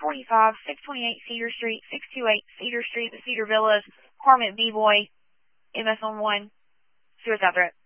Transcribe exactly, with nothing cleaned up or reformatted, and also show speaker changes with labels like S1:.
S1: forty-five, six twenty-eight Cedar Street, six two eight Cedar Street, the Cedar Villas, Apartment B-Boy, M S on one, suicide threat.